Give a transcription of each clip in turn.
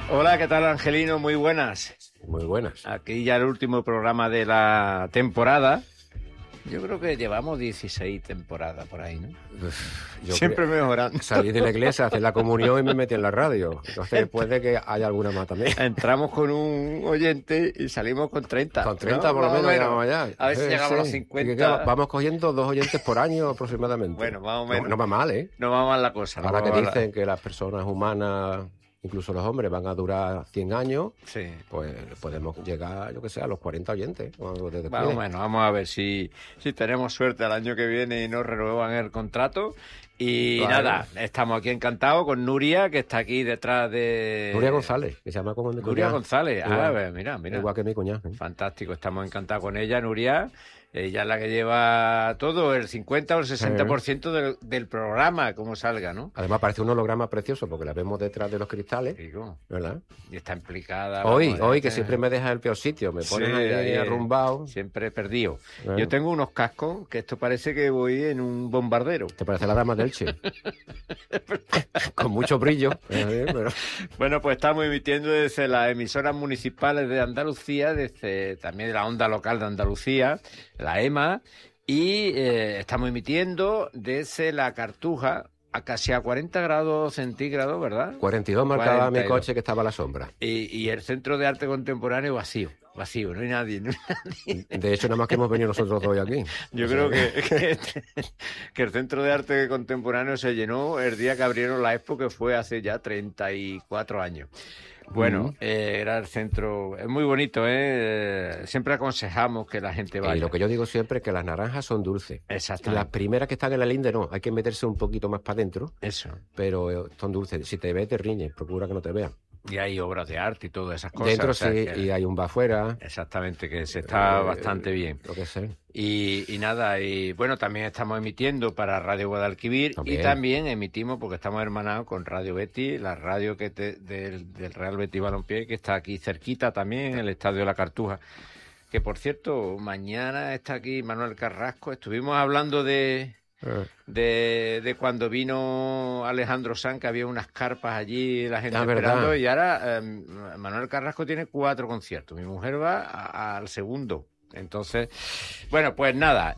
Hola, ¿qué tal, Angelino? Muy buenas. Muy buenas. Aquí ya el último programa de la temporada. Yo creo que llevamos 16 temporadas por ahí, ¿no? Siempre mejorando. Salí de la iglesia, hacer la comunión y me metí en la radio. Entonces puede que haya alguna más también. Entramos con un oyente y salimos con 30. Con 30 por lo menos llegamos allá. A ver si llegamos a los 50. Vamos cogiendo 2 oyentes por año aproximadamente. Bueno, más o menos. No va mal, ¿eh? No va mal la cosa. Ahora que dicen que las personas humanas, incluso los hombres, van a durar 100 años, sí, pues podemos llegar, yo que sé, a los 40 oyentes. Vamos a ver si tenemos suerte el año que viene y nos renuevan el contrato. Y claro, nada, estamos aquí encantados con Nuria, que está aquí detrás de... Nuria González, que se llama como mi Nuria González, mira. Igual que mi cuñada. Fantástico, estamos encantados con ella, Nuria. Ella es la que lleva todo, el 50 o el 60% del programa, como salga, ¿no? Además parece un holograma precioso, porque la vemos detrás de los cristales. Digo, ¿verdad? Y está implicada. Hoy que siempre me deja el peor sitio, me pones ahí arrumbado. Siempre perdido. Bueno. Yo tengo unos cascos que esto parece que voy en un bombardero. ¿Te parece la dama del Che? Con mucho brillo. Pero... Bueno, pues estamos emitiendo desde las emisoras municipales de Andalucía, desde también de la onda local de Andalucía, la EMA, y estamos emitiendo desde la Cartuja a casi a 40 grados centígrados, ¿verdad? 42 marcaba mi coche que estaba a la sombra. Y el Centro de Arte Contemporáneo vacío, no hay nadie. De hecho, nada más que hemos venido nosotros dos aquí. Yo creo que el Centro de Arte Contemporáneo se llenó el día que abrieron la Expo, que fue hace ya 34 años. Bueno, era el centro, es muy bonito, siempre aconsejamos que la gente vaya. Y lo que yo digo siempre es que las naranjas son dulces. Exacto. Las primeras que están en la linde no, hay que meterse un poquito más para adentro. Eso. Pero son dulces. Si te ves, te riñes, procura que no te vean. Y hay obras de arte y todas esas cosas. Dentro y hay un bar afuera. Exactamente, que se está bastante bien. Lo que sé. Y nada, y bueno, también estamos emitiendo para Radio Guadalquivir y también emitimos, porque estamos hermanados con Radio Betis, la radio que del Real Betis Balompié, que está aquí cerquita también, en el Estadio de la Cartuja. Que por cierto, mañana está aquí Manuel Carrasco. Estuvimos hablando de cuando vino Alejandro Sanz, que había unas carpas allí, la gente esperando, y ahora Manuel Carrasco tiene 4 conciertos. Mi mujer va al segundo. Entonces, bueno, pues nada,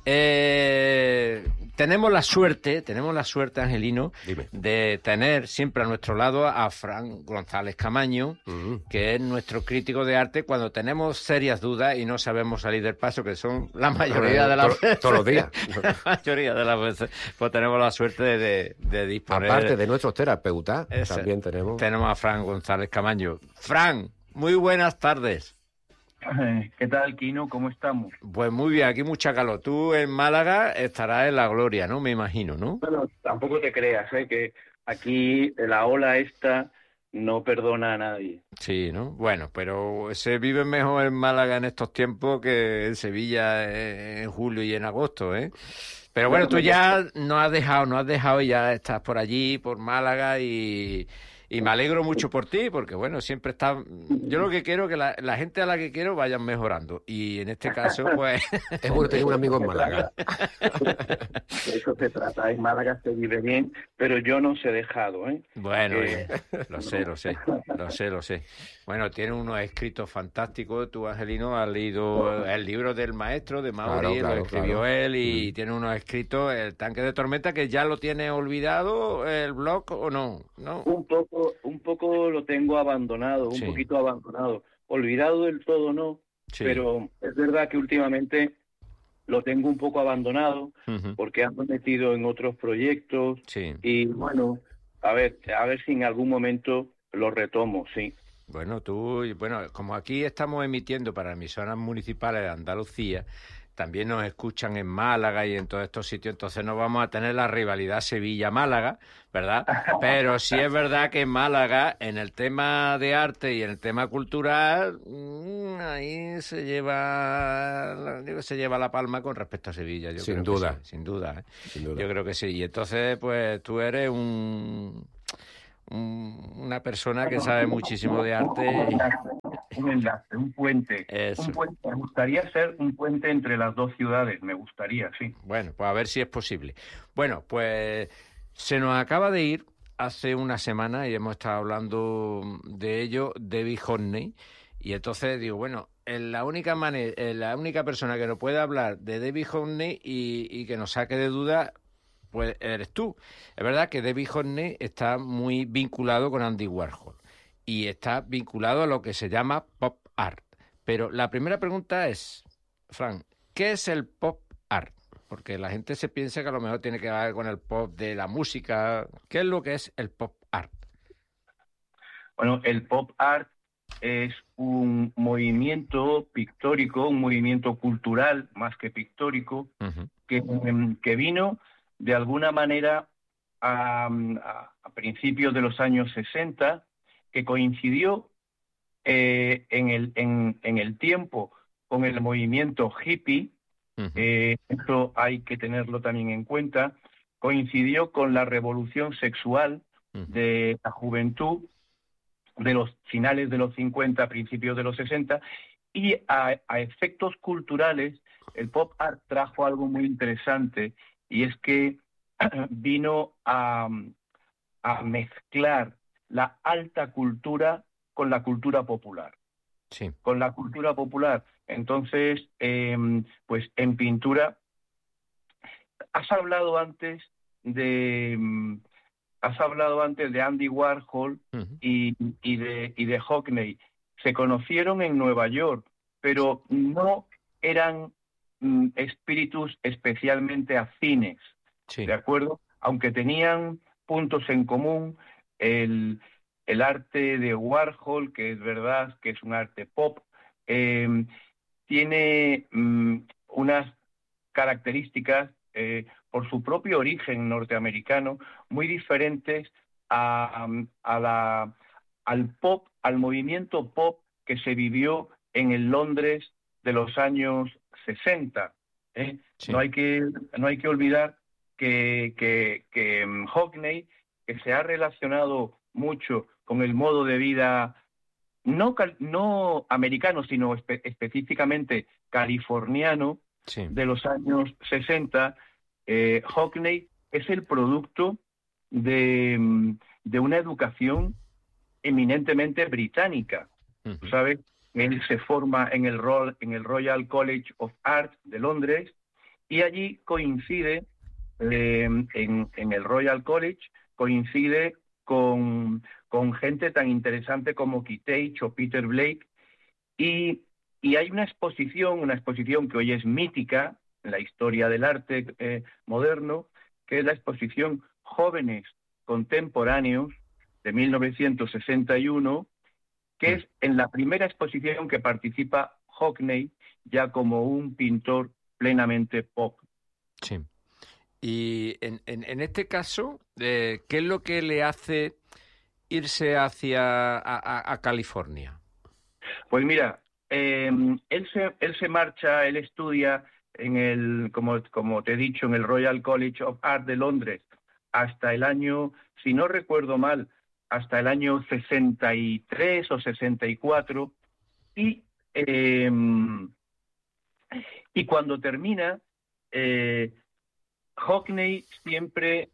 tenemos la suerte, Angelino, de tener siempre a nuestro lado a Fran González Camaño, que es nuestro crítico de arte cuando tenemos serias dudas y no sabemos salir del paso, que son la mayoría de las veces. Todos los días. La mayoría de las veces, pues tenemos la suerte de disponer. Aparte de nuestros terapeutas, también tenemos a Fran González Camaño. Fran, muy buenas tardes. ¿Qué tal, Quino? ¿Cómo estamos? Pues muy bien, aquí mucha calor. Tú en Málaga estarás en la gloria, ¿no? Me imagino, ¿no? Bueno, tampoco te creas, que aquí la ola esta no perdona a nadie. Sí, ¿no? Bueno, pero se vive mejor en Málaga en estos tiempos que en Sevilla en julio y en agosto, ¿eh? Pero bueno, tú ya no has dejado, ya estás por allí, por Málaga y me alegro mucho por ti, porque bueno, siempre está... Yo lo que quiero es que la gente a la que quiero vayan mejorando. Y en este caso, pues... Es bueno tener un amigo en Málaga. De eso se trata. En Málaga se vive bien, pero yo no se he dejado, ¿eh? Bueno, lo sé. Bueno, tiene unos escritos fantásticos. Tú, Angelino, has leído el libro del maestro, de Mauri, lo escribió él, y tiene unos escritos, El tanque de tormenta, que ya lo tiene olvidado, el blog, ¿o no? ¿No? Un poco lo tengo abandonado, un poquito abandonado. Olvidado del todo no, pero es verdad que últimamente lo tengo un poco abandonado porque ando metido en otros proyectos y bueno, a ver si en algún momento lo retomo, sí. Bueno, como aquí estamos emitiendo para emisoras municipales de Andalucía, también nos escuchan en Málaga y en todos estos sitios, entonces no vamos a tener la rivalidad Sevilla-Málaga, ¿verdad? Pero sí es verdad que en Málaga, en el tema de arte y en el tema cultural, ahí se lleva la palma con respecto a Sevilla. Sin duda. Sí, sin duda. Yo creo que sí. Y entonces, pues tú eres una persona que sabe muchísimo de arte. Un enlace, un puente. Eso. Un puente. Me gustaría ser un puente entre las dos ciudades, me gustaría, sí. Bueno, pues a ver si es posible. Bueno, pues se nos acaba de ir hace una semana y hemos estado hablando de ello, Debbie Hockney, y entonces digo, bueno, la única persona que nos puede hablar de Debbie Hockney y que nos saque de duda, pues eres tú. Es verdad que Debbie Hockney está muy vinculado con Andy Warhol y está vinculado a lo que se llama pop art. Pero la primera pregunta es, Fran, ¿qué es el pop art? Porque la gente se piensa que a lo mejor tiene que ver con el pop de la música. ¿Qué es lo que es el pop art? Bueno, el pop art es un movimiento pictórico, un movimiento cultural más que pictórico, que vino de alguna manera a principios de los años 60, que coincidió en el tiempo con el movimiento hippie. Esto hay que tenerlo también en cuenta. Coincidió con la revolución sexual de la juventud de los finales de los 50, principios de los 60, y a efectos culturales el pop art trajo algo muy interesante, y es que vino a mezclar la alta cultura con la cultura popular. Sí. Con la cultura popular. Entonces, pues en pintura, has hablado antes de Andy Warhol y de Hockney. Se conocieron en Nueva York, pero no eran espíritus especialmente afines, sí. ¿De acuerdo? Aunque tenían puntos en común, el arte de Warhol, que es verdad que es un arte pop, tiene unas características por su propio origen norteamericano muy diferentes al pop, al movimiento pop que se vivió en el Londres de los años 60. Sí. No hay que olvidar que Hockney, que se ha relacionado mucho con el modo de vida no americano, sino específicamente californiano, sí, de los años 60, Hockney es el producto de una educación eminentemente británica. ¿Sabes? Él se forma en el Royal College of Art de Londres, y allí coincide, en el Royal College, coincide con gente tan interesante como Keith o Peter Blake, y hay una exposición que hoy es mítica en la historia del arte moderno, que es la exposición Jóvenes Contemporáneos de 1961, que es en la primera exposición que participa Hockney ya como un pintor plenamente pop. Sí. Y en este caso, ¿qué es lo que le hace irse hacia California? Pues mira, él se marcha, él estudia como te he dicho, en el Royal College of Art de Londres hasta el año, si no recuerdo mal, hasta el año 63 o 64, y cuando termina, Hockney siempre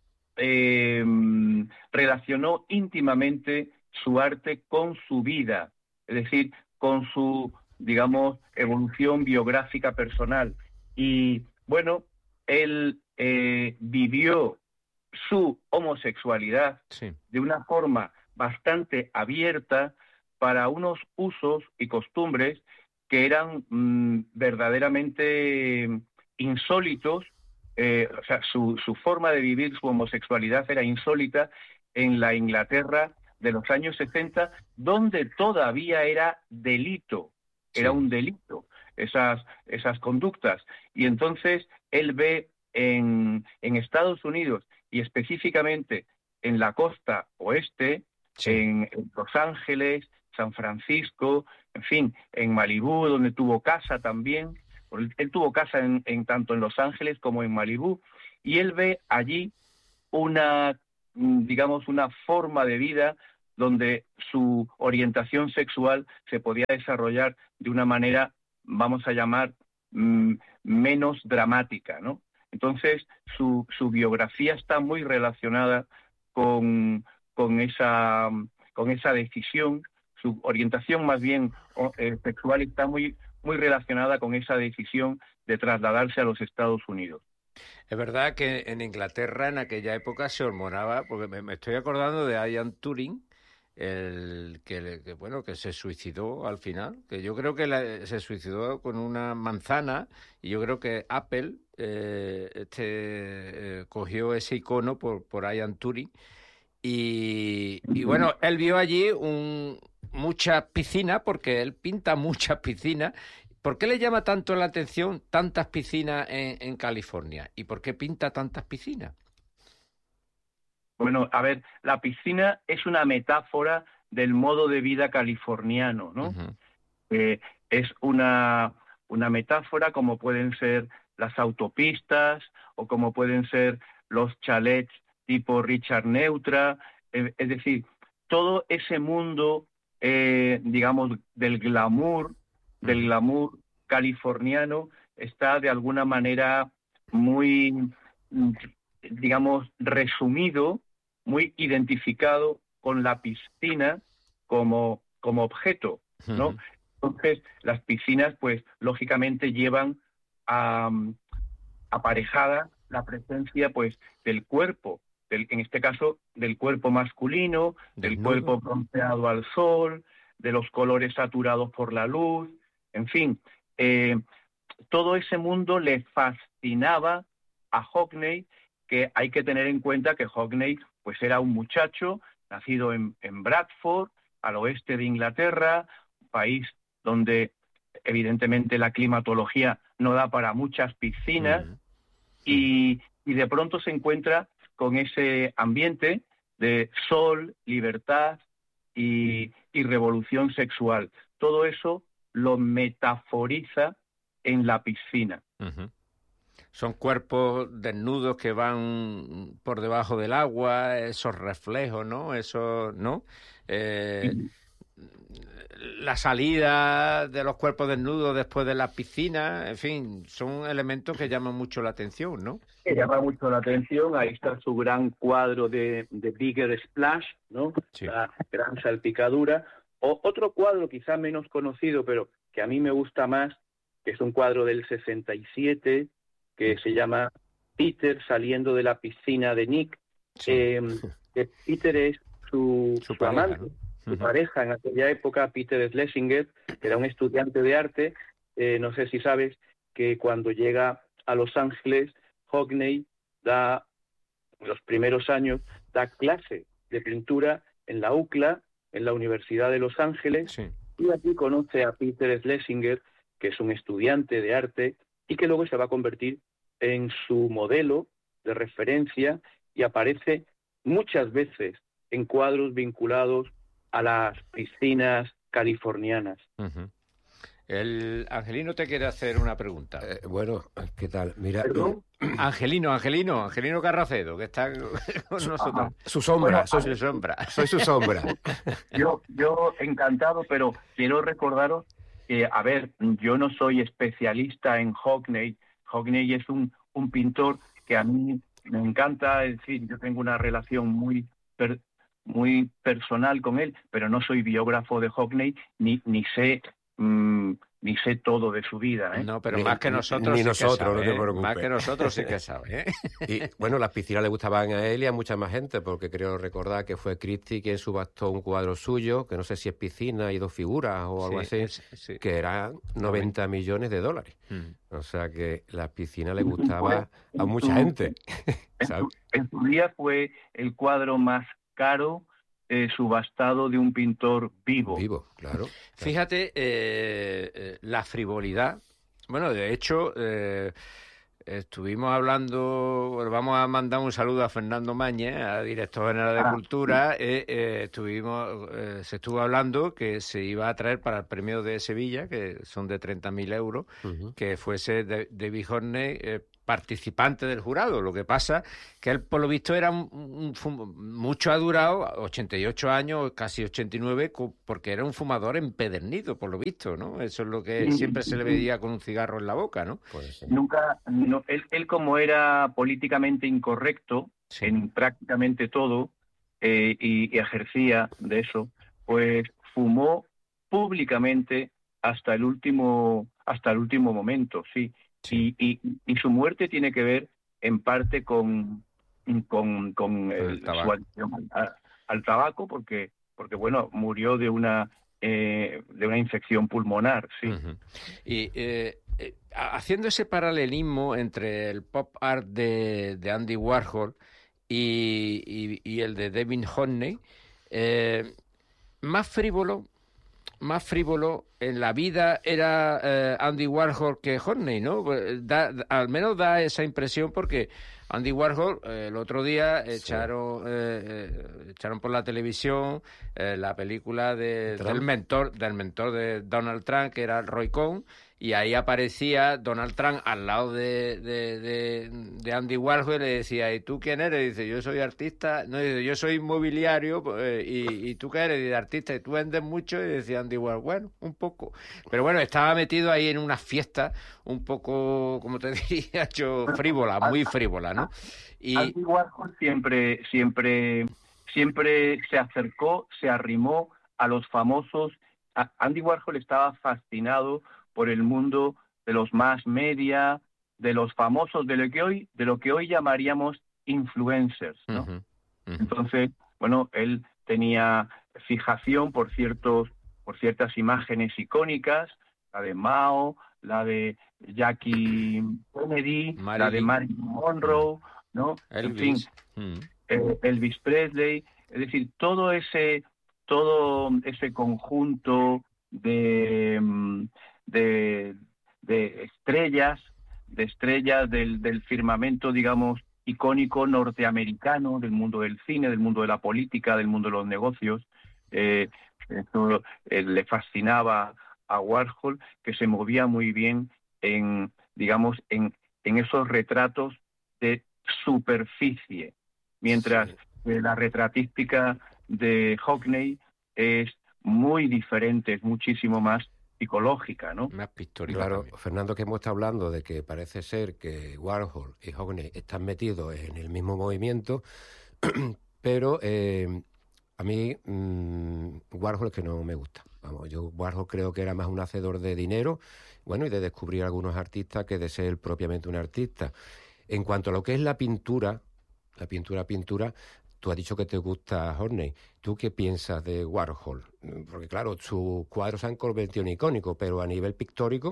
relacionó íntimamente su arte con su vida, es decir, con su, digamos, evolución biográfica personal. Y bueno, él vivió su homosexualidad de una forma bastante abierta para unos usos y costumbres que eran verdaderamente insólitos. O sea, su forma de vivir su homosexualidad era insólita en la Inglaterra de los años 60, donde todavía era delito, era un delito esas conductas. Y entonces él ve en Estados Unidos, y específicamente en la costa oeste, en Los Ángeles, San Francisco, en fin, en Malibú, donde tuvo casa también. Él tuvo casa tanto en Los Ángeles como en Malibú, y él ve allí una forma de vida donde su orientación sexual se podía desarrollar de una manera, vamos a llamar, menos dramática, ¿no? Entonces, su biografía está muy relacionada con con esa decisión. Su orientación más bien sexual está muy relacionada con esa decisión de trasladarse a los Estados Unidos. Es verdad que en Inglaterra en aquella época se hormonaba, porque me estoy acordando de Ian Turing, que se suicidó al final, que yo creo que se suicidó con una manzana, y yo creo que Apple cogió ese icono por Ian Turing, y bueno, él vio allí muchas piscinas, porque él pinta muchas piscinas. ¿Por qué le llama tanto la atención tantas piscinas en California? ¿Y por qué pinta tantas piscinas? Bueno, a ver, la piscina es una metáfora del modo de vida californiano, ¿no? Uh-huh. Es una metáfora como pueden ser las autopistas o como pueden ser los chalets tipo Richard Neutra, es decir, todo ese mundo, digamos, del glamour californiano está de alguna manera muy, digamos, resumido, muy identificado con la piscina como objeto, ¿no? Uh-huh. Entonces, las piscinas, pues, lógicamente llevan aparejada la presencia, pues, del cuerpo, en este caso, del cuerpo masculino, del cuerpo bronceado al sol, de los colores saturados por la luz, en fin, todo ese mundo le fascinaba a Hockney, que hay que tener en cuenta que Hockney pues era un muchacho nacido en Bradford, al oeste de Inglaterra, un país donde evidentemente la climatología no da para muchas piscinas, y de pronto se encuentra con ese ambiente de sol, libertad y revolución sexual. Todo eso lo metaforiza en la piscina. Uh-huh. Son cuerpos desnudos que van por debajo del agua, esos reflejos, ¿no? Eso, ¿no? La salida de los cuerpos desnudos después de la piscina, en fin, son elementos que llaman mucho la atención, ¿no? Que llama mucho la atención. Ahí está su gran cuadro de Bigger Splash, ¿no? Sí. La gran salpicadura. O otro cuadro quizá menos conocido, pero que a mí me gusta más, que es un cuadro del 67, que se llama Peter saliendo de la piscina de Nick. Sí. Peter es su amante, ¿no? Su pareja en aquella época, Peter Schlesinger, que era un estudiante de arte. No sé si sabes que cuando llega a Los Ángeles, Hockney en los primeros años, da clase de pintura en la UCLA, en la Universidad de Los Ángeles, sí. Y aquí conoce a Peter Schlesinger, que es un estudiante de arte y que luego se va a convertir en su modelo de referencia y aparece muchas veces en cuadros vinculados a las piscinas californianas. Uh-huh. El Angelino te quiere hacer una pregunta. Bueno, ¿qué tal? Mira, Angelino Carracedo, que está con nosotros. Su sombra, bueno, soy su sombra. Soy su sombra. Yo encantado, pero quiero recordaros que, a ver, yo no soy especialista en Hockney. Hockney es un pintor que a mí me encanta, es decir, yo tengo una relación muy personal con él, pero no soy biógrafo de Hockney, ni sé todo de su vida, ¿eh? No, pero más que nosotros ni sí nosotros, que sabe, no te preocupes. Más que nosotros sí que sabe, ¿eh? Y bueno, las piscinas le gustaban a él y a mucha más gente, porque creo recordar que fue Christie quien subastó un cuadro suyo, que no sé si es piscina y dos figuras o algo así, sí. Que eran 90 millones de dólares. O sea que la piscina le gustaba a mucha gente. En su día fue el cuadro más caro subastado de un pintor vivo. Vivo, claro. Fíjate, la frivolidad. Bueno, de hecho, estuvimos hablando, vamos a mandar un saludo a Fernando Mañez, a director general de Cultura. Se estuvo hablando que se iba a traer para el premio de Sevilla, que son de 30.000 euros, que fuese David Hockney participante del jurado. Lo que pasa que él, por lo visto, era mucho ha durado, 88 años, casi 89, porque era un fumador empedernido, por lo visto, ¿no? Eso es lo que siempre se le veía con un cigarro en la boca, ¿no? Él como era políticamente incorrecto en prácticamente todo, y ejercía de eso, pues fumó públicamente hasta el último momento, sí. Y su muerte tiene que ver en parte con su adicción al tabaco, porque bueno, murió de una infección pulmonar, sí. Uh-huh. Y haciendo ese paralelismo entre el pop art de Andy Warhol y el de David Hockney, más frívolo en la vida era Andy Warhol que Hockney, ¿no? Al menos da esa impresión, porque Andy Warhol el otro día echaron por la televisión la película del mentor de Donald Trump, que era Roy Cohn, y ahí aparecía Donald Trump al lado de Andy Warhol y le decía: ¿y tú quién eres? Y dice: yo soy artista. No, dice: yo soy inmobiliario. ¿Y tú qué eres? Y dice: artista. ¿Y tú vendes mucho? Y decía Andy Warhol: bueno, un poco. Pero bueno, estaba metido ahí en una fiesta un poco, como te diría yo, frívola, muy frívola, ¿no? Y Andy Warhol siempre se acercó, se arrimó a los famosos. Andy Warhol estaba fascinado por el mundo de los mass media, de los famosos, de lo que hoy llamaríamos influencers, ¿no? Uh-huh. Uh-huh. Entonces, bueno, él tenía fijación por ciertas imágenes icónicas, la de Mao, la de Jackie Kennedy, la de Marilyn Monroe, ¿no? Elvis. En fin, Elvis Presley, es decir, todo ese conjunto de estrellas del firmamento, digamos, icónico norteamericano, del mundo del cine, del mundo de la política, del mundo de los negocios. Esto le fascinaba a Warhol, que se movía muy bien en esos retratos de superficie, mientras la retratística de Hockney es muy diferente, es muchísimo más psicológica, ¿no? Más pictórica. Claro, también. Fernando, que hemos estado hablando de que parece ser que Warhol y Hockney están metidos en el mismo movimiento, pero a mí Warhol es que no me gusta. Vamos, yo Warhol creo que era más un hacedor de dinero, bueno, y de descubrir algunos artistas que de ser propiamente un artista. En cuanto a lo que es la pintura, tú has dicho que te gusta Hockney. ¿Tú qué piensas de Warhol? Porque claro, sus cuadros se han convertido en icónicos, pero a nivel pictórico...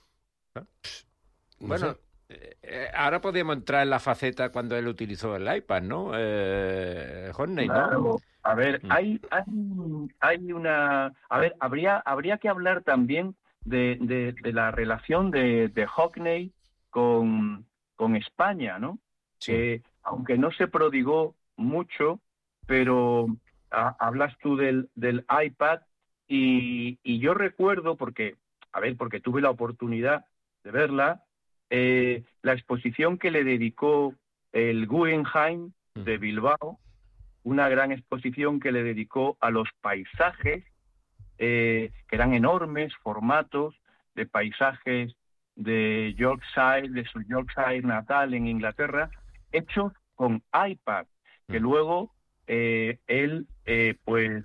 Bueno, ahora podríamos entrar en la faceta cuando él utilizó el iPad, ¿no? Hockney, ¿no? Claro. A ver, hay una... A ver, habría que hablar también de la relación de Hockney con España, ¿no? Sí. Que aunque no se prodigó mucho, pero hablas tú del iPad y yo recuerdo, porque tuve la oportunidad de verla, la exposición que le dedicó el Guggenheim de Bilbao, una gran exposición que le dedicó a los paisajes, que eran enormes formatos de paisajes de Yorkshire, de su Yorkshire natal en Inglaterra, hechos con iPad, que luego él pues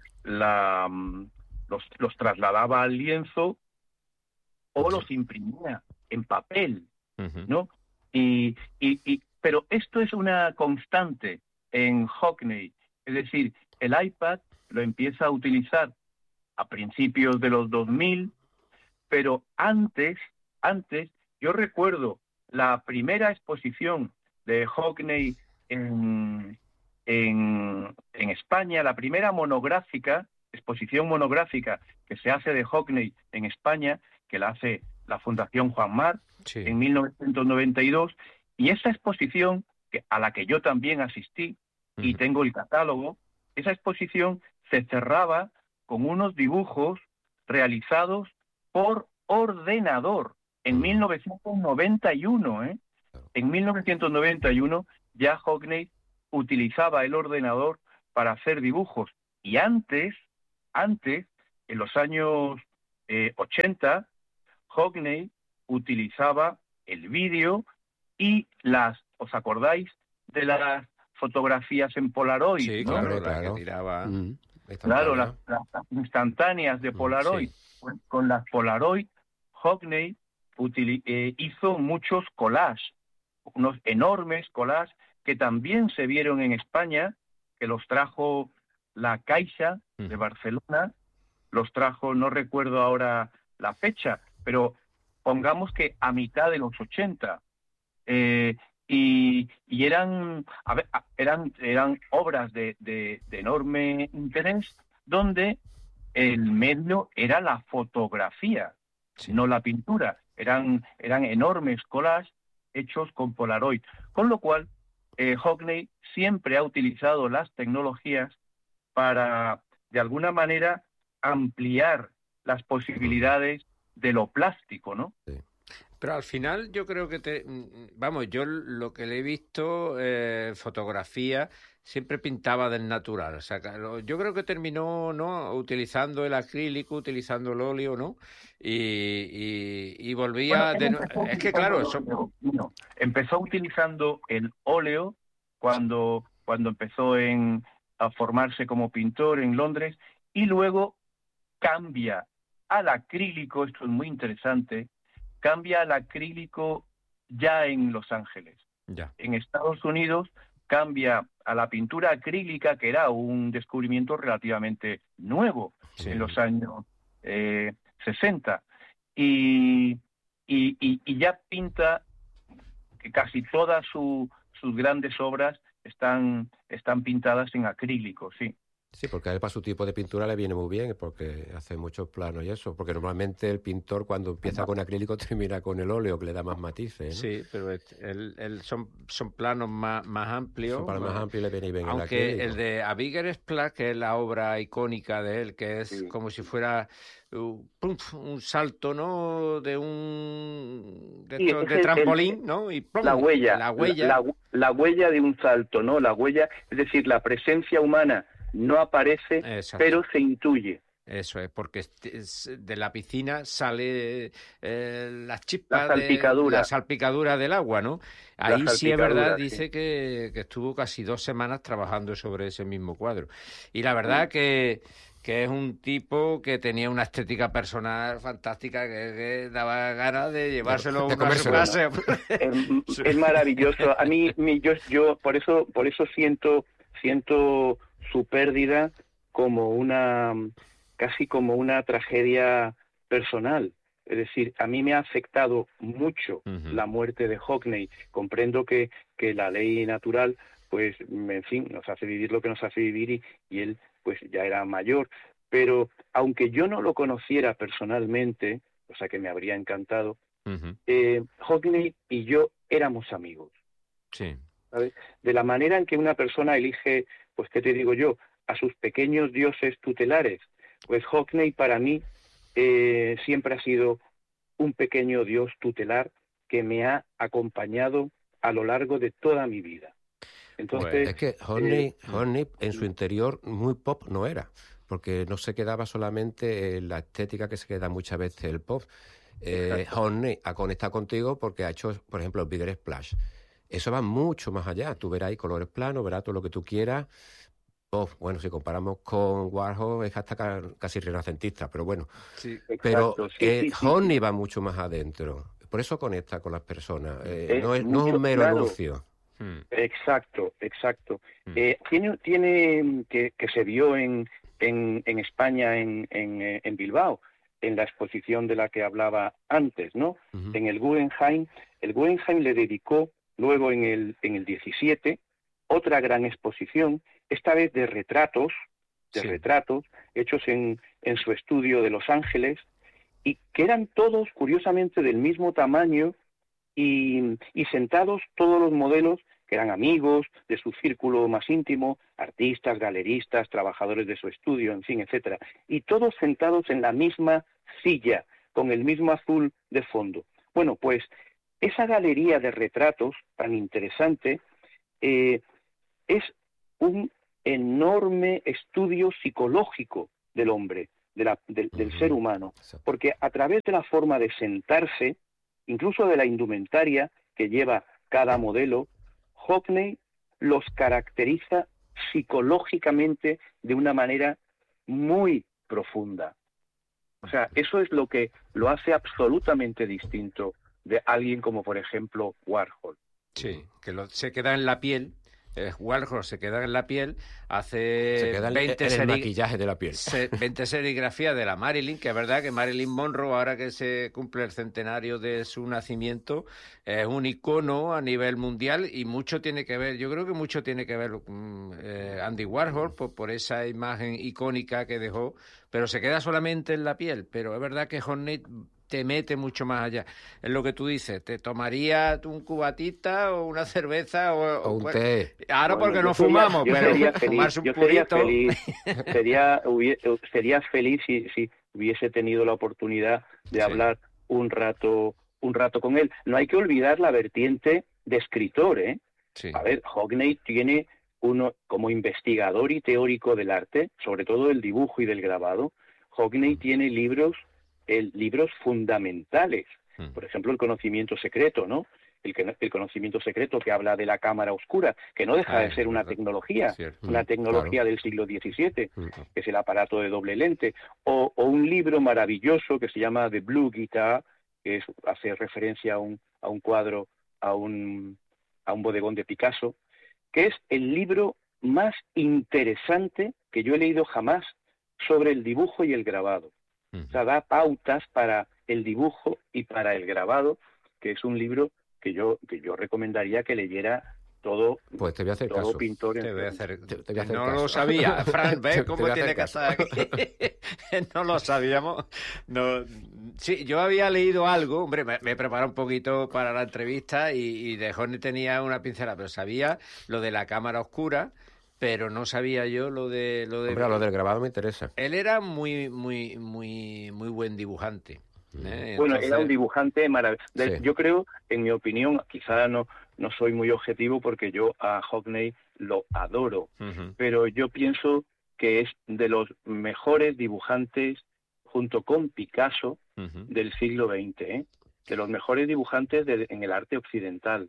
los trasladaba al lienzo o los imprimía en papel, ¿no? Pero esto es una constante en Hockney, es decir, el iPad lo empieza a utilizar a principios de los 2000, pero antes, yo recuerdo la primera exposición de Hockney en España, la primera exposición monográfica que se hace de Hockney en España, que la hace la Fundación Juan March en 1992, y esa exposición, a la que yo también asistí y tengo el catálogo, esa exposición se cerraba con unos dibujos realizados por ordenador en 1991, ¿eh? En 1991 ya Hockney utilizaba el ordenador para hacer dibujos, y antes, en los años 80, Hockney utilizaba el vídeo y ¿os acordáis de las fotografías en Polaroid, sí, ¿no? Claro, la que tiraba. Claro, las instantáneas de Polaroid. Sí. Pues, con las Polaroid, Hockney hizo muchos collages, unos enormes collages que también se vieron en España, que los trajo la Caixa de Barcelona, los trajo, no recuerdo ahora la fecha, pero pongamos que a mitad de los 80. Y eran obras de enorme interés, donde el medio era la fotografía, no la pintura. Eran enormes collages hechos con Polaroid. Con lo cual, Hockney siempre ha utilizado las tecnologías para, de alguna manera, ampliar las posibilidades de lo plástico, ¿no? Sí. Pero al final yo creo que yo lo que le he visto, fotografía, siempre pintaba del natural. O sea, yo creo que terminó, ¿no?, utilizando el acrílico, utilizando el óleo, ¿no? Y volvía es que claro, empezó utilizando el óleo cuando empezó a formarse como pintor en Londres, y luego cambia al acrílico. Esto es muy interesante. Cambia al acrílico ya en Los Ángeles. Ya. En Estados Unidos cambia a la pintura acrílica, que era un descubrimiento relativamente nuevo en los años 60. Y ya pinta que casi todas sus grandes obras están pintadas en acrílico, sí. Sí, porque a él para su tipo de pintura le viene muy bien, porque hace muchos planos y eso, porque normalmente el pintor cuando empieza con acrílico termina con el óleo, que le da más matices, ¿no? Sí, pero son planos más amplios. Son planos más amplios y le viene bien el acrílico. acrílico. El de A Bigger Splash, que es la obra icónica de él, que es como si fuera un salto, ¿no?, de trampolín, ¿no? Y ¡plum! La huella de un salto, ¿no? La huella, es decir, la presencia humana no aparece, pero se intuye. Eso es, porque de la piscina sale las chispas, la salpicadura del agua, ¿no? Ahí sí es verdad, dice que estuvo casi 2 semanas trabajando sobre ese mismo cuadro. Y la verdad que es un tipo que tenía una estética personal fantástica, que daba ganas de llevárselo a su casa. Es maravilloso. A mí yo por eso siento su pérdida como casi como una tragedia personal. Es decir, a mí me ha afectado mucho la muerte de Hockney. Comprendo que la ley natural, pues, en fin, nos hace vivir lo que nos hace vivir, y él, pues, ya era mayor. Pero aunque yo no lo conociera personalmente, o sea que me habría encantado, Hockney y yo éramos amigos. Sí. ¿Sabes? De la manera en que una persona elige, pues, ¿qué te digo yo?, a sus pequeños dioses tutelares. Pues Hockney para mí siempre ha sido un pequeño dios tutelar que me ha acompañado a lo largo de toda mi vida. Entonces, es que Hockney en su interior muy pop no era, porque no se quedaba solamente en la estética que se queda muchas veces el pop. Hockney ha conectado contigo porque ha hecho, por ejemplo, el Bigger Splash. Eso va mucho más allá. Tú verás ahí colores planos, verás todo lo que tú quieras. Bueno, si comparamos con Warhol es hasta casi renacentista, pero bueno. Sí, pero Hockney va mucho más adentro. Por eso conecta con las personas. No es un mero anuncio. Exacto. Tiene que se vio en España, en Bilbao, en la exposición de la que hablaba antes, ¿no? En el Guggenheim. El Guggenheim le dedicó luego en el 17 otra gran exposición, esta vez de retratos hechos en su estudio de Los Ángeles, y que eran todos, curiosamente, del mismo tamaño, y sentados todos los modelos, que eran amigos de su círculo más íntimo, artistas, galeristas, trabajadores de su estudio, en fin, etcétera, y todos sentados en la misma silla, con el mismo azul de fondo. Bueno, pues esa galería de retratos tan interesante es un enorme estudio psicológico del hombre, del ser humano, porque a través de la forma de sentarse, incluso de la indumentaria que lleva cada modelo, Hockney los caracteriza psicológicamente de una manera muy profunda. O sea, eso es lo que lo hace absolutamente distinto de alguien como, por ejemplo, Warhol. Sí, que se queda en la piel. Warhol se queda en la piel, hace 20 el maquillaje de la piel. 20 serigrafías de la Marilyn, que es verdad que Marilyn Monroe, ahora que se cumple el centenario de su nacimiento, es un icono a nivel mundial y mucho tiene que ver, yo creo que mucho tiene que ver Andy Warhol por esa imagen icónica que dejó, pero se queda solamente en la piel. Pero es verdad que Horney te mete mucho más allá. Es lo que tú dices, te tomaría un cubatita o una cerveza o un té. Ahora bueno, porque no fumamos, pero fumarse un purito. Sería feliz si hubiese tenido la oportunidad de hablar un rato con él. No hay que olvidar la vertiente de escritor, ¿eh? Sí. A ver, Hockney tiene uno como investigador y teórico del arte, sobre todo del dibujo y del grabado. Hockney tiene libros fundamentales, por ejemplo, El conocimiento secreto, ¿no? El conocimiento secreto, que habla de la cámara oscura, que no deja de ser una tecnología, claro, del siglo XVII, que es el aparato de doble lente, o un libro maravilloso que se llama The Blue Guitar, que hace referencia a un cuadro, a un bodegón de Picasso, que es el libro más interesante que yo he leído jamás sobre el dibujo y el grabado. O sea, da pautas para el dibujo y para el grabado, que es un libro que yo recomendaría que leyera todo, pues te voy a hacer caso. Pintor. Te voy a hacer caso. No lo sabía, Fran, ¿ves cómo tiene que estar aquí? No lo sabíamos. No. Sí, yo había leído algo, hombre, me preparé un poquito para la entrevista y de Horney tenía una pincelada, pero sabía lo de la cámara oscura, pero no sabía yo lo de... Hombre, lo del grabado me interesa. Él era muy buen dibujante. Bueno, era un dibujante maravilloso. Sí. Yo creo, en mi opinión, quizá no soy muy objetivo porque yo a Hockney lo adoro, pero yo pienso que es de los mejores dibujantes, junto con Picasso, del siglo XX, de los mejores dibujantes en el arte occidental.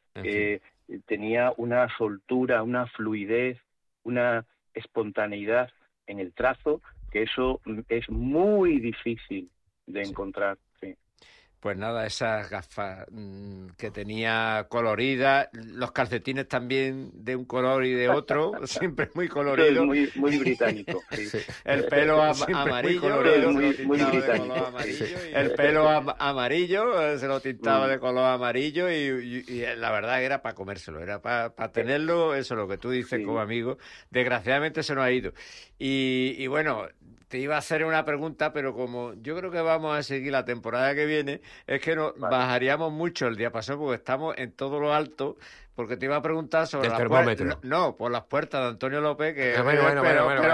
Tenía una soltura, una fluidez, una espontaneidad en el trazo, que eso es muy difícil de encontrar. Sí. Pues nada, esas gafas que tenía coloridas, los calcetines también de un color y de otro, siempre muy colorido. Muy británico. Sí. El pelo amarillo, muy británico. El pelo amarillo, se lo tintaba de color amarillo y la verdad era para comérselo, era para tenerlo, eso es lo que tú dices como amigo. Desgraciadamente se nos ha ido. Y bueno, te iba a hacer una pregunta, pero como yo creo que vamos a seguir la temporada que viene, es que bajaríamos mucho el diapasón porque estamos en todo lo alto, porque te iba a preguntar sobre las puertas. No, por las puertas de Antonio López, que... Bueno.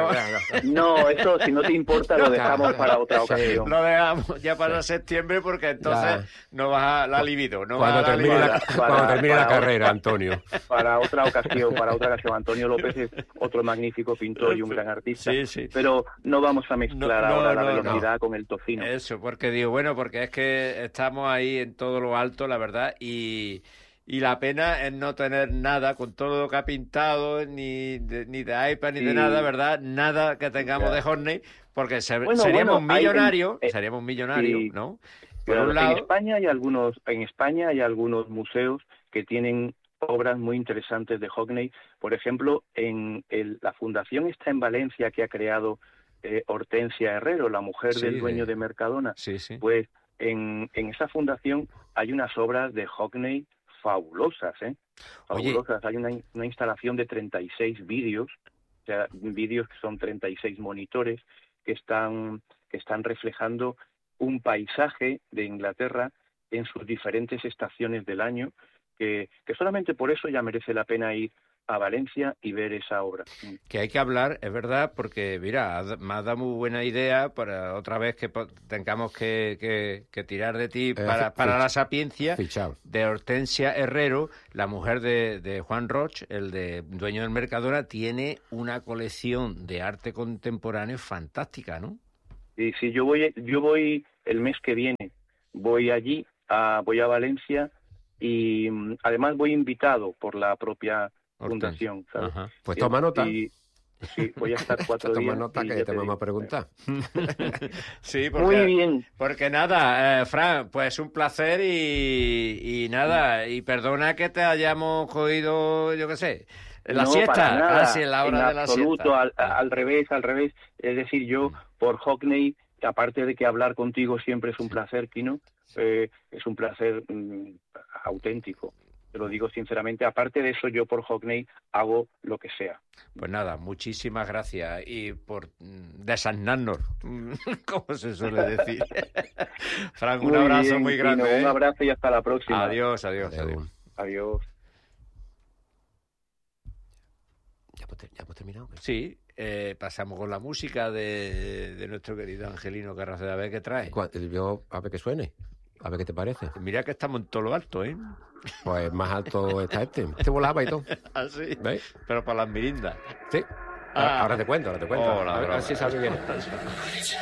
No, eso, si no te importa, lo dejamos para otra ocasión. Lo dejamos ya para septiembre, porque entonces no baja la libido. Cuando termine la carrera, Antonio. Para otra ocasión. Antonio López es otro magnífico pintor y un gran artista. Sí. Pero no vamos a mezclar ahora la velocidad con el tocino. Eso, porque digo, porque es que estamos ahí en todo lo alto, la verdad, y la pena es no tener nada con todo lo que ha pintado, ni de iPad, ni de nada, ¿verdad? Nada que tengamos de Horney, porque seríamos millonarios, ¿no? Por un lado, en España hay algunos museos que tienen obras muy interesantes de Hockney. Por ejemplo, la fundación está en Valencia, que ha creado Hortensia Herrero, la mujer del dueño de Mercadona. Sí. Pues en esa fundación hay unas obras de Hockney fabulosas, fabulosas. Hay una instalación de 36 vídeos, o sea, vídeos que son 36 monitores que están reflejando un paisaje de Inglaterra en sus diferentes estaciones del año, que solamente por eso ya merece la pena ir a Valencia y ver esa obra. Que hay que hablar, es verdad, porque mira, me has dado muy buena idea para otra vez que tengamos que tirar de ti para la sapiencia. Fichado. De Hortensia Herrero, la mujer de Juan Roch, el dueño del Mercadona, tiene una colección de arte contemporáneo fantástica, ¿no? Sí, yo voy el mes que viene, voy a Valencia, y además voy invitado por la propia fundación, ¿sabes? Pues toma nota. Sí, voy a estar 4 días. Toma nota que te vamos a preguntar. Sí, porque, muy bien. Porque nada, Fran, pues un placer y nada, y perdona que te hayamos cogido, yo qué sé, la siesta, casi en la hora de la siesta. Al revés. Es decir, yo por Hockney, aparte de que hablar contigo siempre es un placer, Quino, es un placer auténtico. Te lo digo sinceramente, aparte de eso, yo por Hockney hago lo que sea. Pues nada, muchísimas gracias y por desasnarnos, como se suele decir. Frank, un abrazo muy grande. Tino, un abrazo y hasta la próxima. Adiós. Adiós. ¿Ya hemos terminado? Sí, pasamos con la música de nuestro querido Angelino Carraceda. A ver qué trae. A ver qué suene. A ver qué te parece. Mira que estamos en todo lo alto, ¿eh? Pues más alto está este. Este volaba y todo. ¿Ah, sí? ¿Ves? Pero para las mirindas. Sí. Ahora te cuento. Oh, a ver si sabe bien.